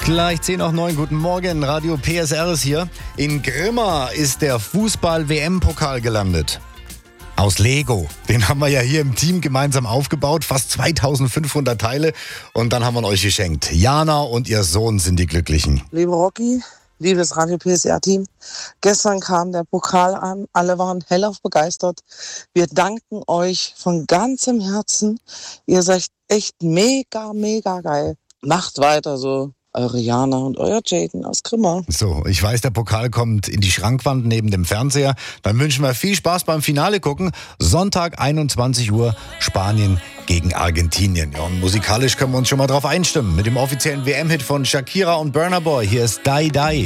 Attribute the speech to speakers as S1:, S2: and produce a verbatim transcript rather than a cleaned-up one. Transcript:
S1: Gleich zehn nach neun, guten Morgen, Radio P S R ist hier. In Grimma ist der Fußball-W M-Pokal gelandet. Aus Lego. Den haben wir ja hier im Team gemeinsam aufgebaut, fast zweitausendfünfhundert Teile. Und dann haben wir ihn euch geschenkt. Jana und ihr Sohn sind die Glücklichen.
S2: Liebe Rocky, liebes Radio P S R-Team, gestern kam der Pokal an, alle waren hellauf begeistert. Wir danken euch von ganzem Herzen. Ihr seid echt mega, mega geil. Macht weiter so. Eure Jana und euer Jaden aus Grimma.
S1: So, ich weiß, der Pokal kommt in die Schrankwand neben dem Fernseher. Dann wünschen wir viel Spaß beim Finale gucken. Sonntag einundzwanzig Uhr, Spanien gegen Argentinien. Ja, und musikalisch können wir uns schon mal drauf einstimmen. Mit dem offiziellen W M-Hit von Shakira und Burna Boy. Hier ist Die Die.